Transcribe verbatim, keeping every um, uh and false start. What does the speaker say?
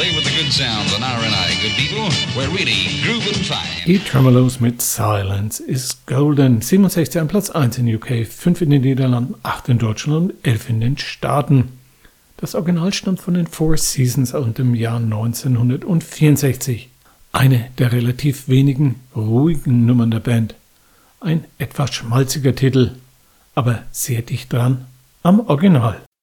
Play with the good sounds on R N I, good people. We're really grooving fine. Die Tremolos mit Silence is Golden. siebenundsechzig an Platz eins in U K, fünf in den Niederlanden, acht in Deutschland und elf in den Staaten. Das Original stammt von den Four Seasons und im Jahr neunzehnhundertvierundsechzig. Eine der relativ wenigen ruhigen Nummern der Band. Ein etwas schmalziger Titel, aber sehr dicht dran am Original.